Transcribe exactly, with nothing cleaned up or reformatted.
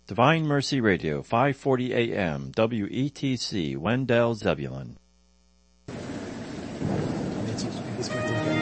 Divine Mercy Radio, five forty A M, W E T C, Wendell, Zebulon. It's, it's